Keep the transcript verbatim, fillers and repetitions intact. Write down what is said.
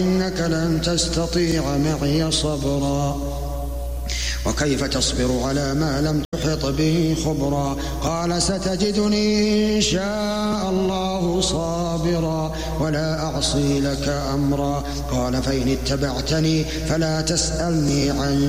إنك لن تستطيع معي صبرا وكيف تصبر على ما لم تحط به خبرا قال ستجدني إن شاء الله صابرا ولا أعصي لك أمرا قال فإن اتبعتني فلا تسألني عن